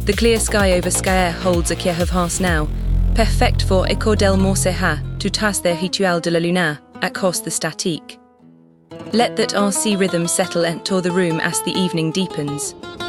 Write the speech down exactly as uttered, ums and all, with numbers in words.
The clear sky over Skaer holds a Kiev Has now, perfect for écho del Morseha, tout as the ritual de la luna, at cause the statique. Let that R C rhythm settle enter the room as the evening deepens.